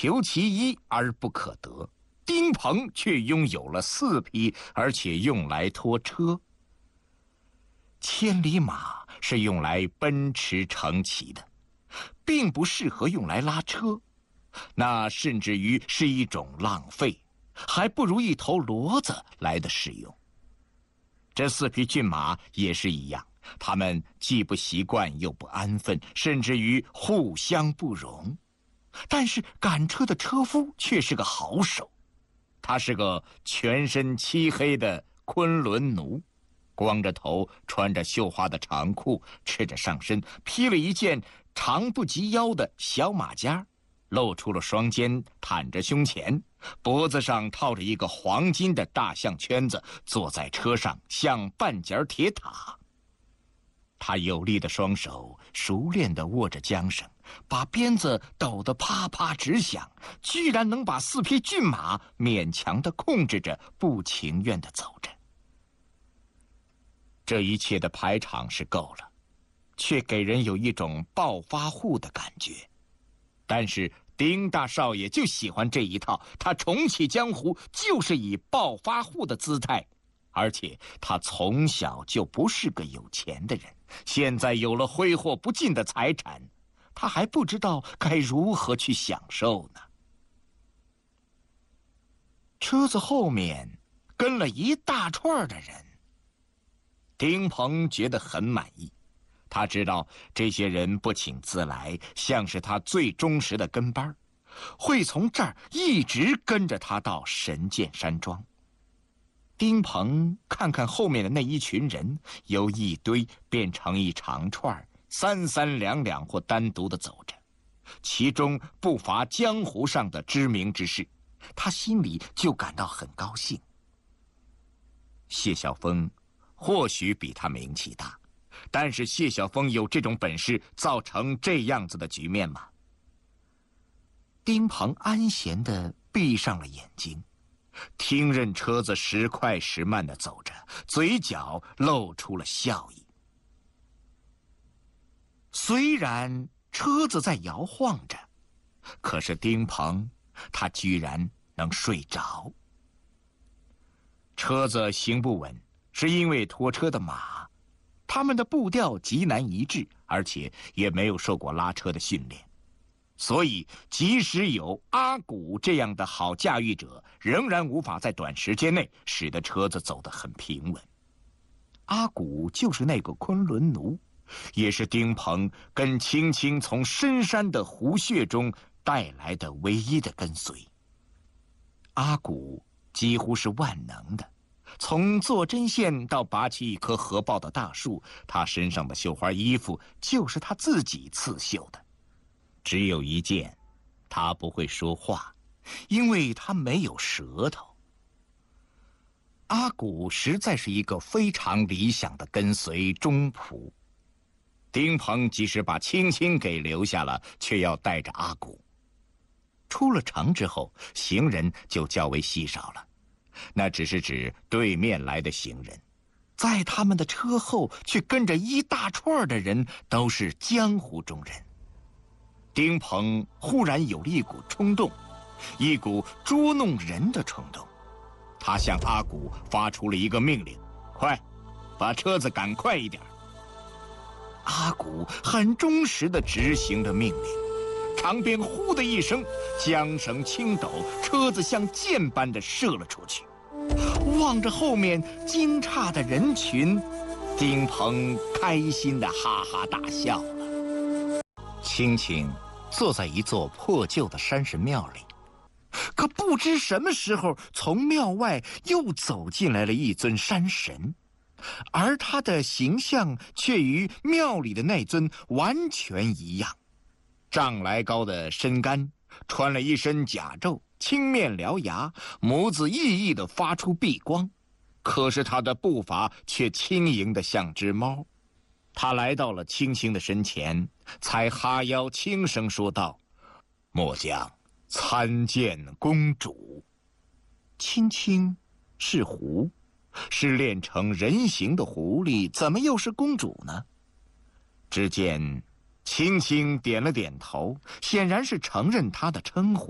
求其一而不可得，丁鹏却拥有了4匹，而且用来拖车。千里马是用来奔驰乘骑的，并不适合用来拉车，那甚至于是一种浪费，还不如一头骡子来的实用。这4匹骏马也是一样，他们既不习惯又不安分，甚至于互相不容。但是赶车的车夫却是个好手，他是个全身漆黑的昆仑奴，光着头，穿着绣花的长裤，赤着上身，披了一件长不及腰的小马甲，露出了双肩，袒着胸前，脖子上套着一个黄金的大项圈子，坐在车上像半截铁塔。他有力的双手熟练地握着缰绳，把鞭子抖得啪啪直响，居然能把4匹骏马勉强地控制着，不情愿地走着。这一切的排场是够了，却给人有一种暴发户的感觉。但是丁大少爷就喜欢这一套，他重启江湖就是以暴发户的姿态，而且他从小就不是个有钱的人，现在有了挥霍不尽的财产，他还不知道该如何去享受呢。车子后面跟了一大串的人，丁鹏觉得很满意。他知道这些人不请自来，像是他最忠实的跟班，会从这儿一直跟着他到神剑山庄。丁鹏看看后面的那一群人，由一堆变成一长串，三三两两或单独的走着，其中不乏江湖上的知名之士，他心里就感到很高兴。谢晓峰或许比他名气大，但是谢晓峰有这种本事造成这样子的局面吗？丁鹏安闲地闭上了眼睛，听任车子时快时慢地走着，嘴角露出了笑意。虽然车子在摇晃着，可是丁鹏他居然能睡着。车子行不稳，是因为拖车的马，他们的步调极难一致，而且也没有受过拉车的训练，所以即使有阿古这样的好驾驭者，仍然无法在短时间内使得车子走得很平稳。阿古就是那个昆仑奴，也是丁鹏跟青青从深山的湖穴中带来的唯一的跟随。阿古几乎是万能的，从做针线到拔起一棵合抱的大树，他身上的绣花衣服就是他自己刺绣的。只有一件，他不会说话，因为他没有舌头。阿古实在是一个非常理想的跟随忠仆。丁鹏即使把青青给留下了，却要带着阿古。出了城之后，行人就较为稀少了，那只是指对面来的行人，在他们的车后却跟着一大串的人，都是江湖中人。丁鹏忽然有了一股冲动，一股捉弄人的冲动。他向阿古发出了一个命令：快，把车子赶快一点。阿古很忠实地执行着命令，长鞭呼的一声，缰绳轻抖，车子像箭般地射了出去。望着后面惊诧的人群，丁鹏开心地哈哈大笑了。青青坐在一座破旧的山神庙里，可不知什么时候，从庙外又走进来了一尊山神，而他的形象却与庙里的那尊完全一样。丈来高的身干，穿了一身甲胄，青面獠牙，眸子熠熠地发出碧光，可是他的步伐却轻盈得像只猫。他来到了青青的身前，才哈腰轻声说道：末将参见公主。青青是狐，是练成人形的狐狸，怎么又是公主呢？只见青青点了点头，显然是承认他的称呼。